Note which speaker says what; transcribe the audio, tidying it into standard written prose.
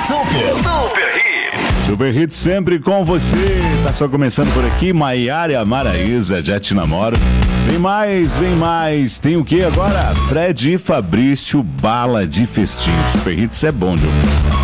Speaker 1: Super Hits.
Speaker 2: Super Hits sempre com você. Tá só começando por aqui, Maiara e a Maraísa, já te namoro. Vem mais, vem mais. Tem o que agora? Fred e Fabrício, Bala de Festinho. Super Hits é bom, Diogo.